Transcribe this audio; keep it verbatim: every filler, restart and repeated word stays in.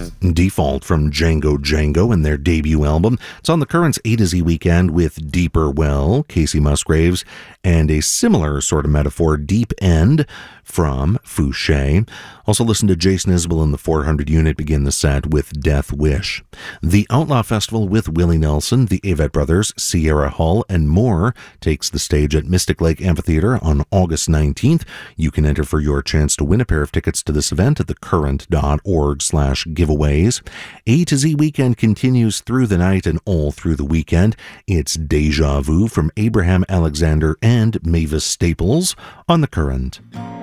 Default from Django Django and their debut album. It's on the Currents A to Z Weekend with Deeper Well, Casey Musgraves, and a similar sort of metaphor, Deep End, from Fouché. Also listen to Jason Isbell and the four hundred unit begin the set with Death Wish. The Outlaw Festival with Willie Nelson, the Avett Brothers, Sierra Hull, and more takes the stage at Mystic Lake Amphitheater on August nineteenth. You can enter for your chance to win a pair of tickets to this event at thecurrent.org slash giveaways. A to Z Weekend continues through the night and all through the weekend. It's Deja Vu from Abraham Alexander and Mavis Staples on The Current.